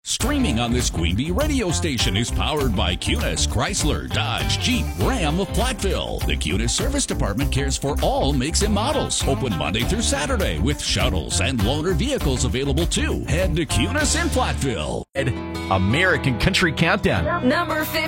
Streaming on this Queen Bee radio station is powered by Cunis, Chrysler, Dodge, Jeep, Ram of Platteville. The Cunis Service Department cares for all makes and models. Open Monday through Saturday with shuttles and loaner vehicles available too. Head to Cunis in Platteville. American Country Countdown. Number 50.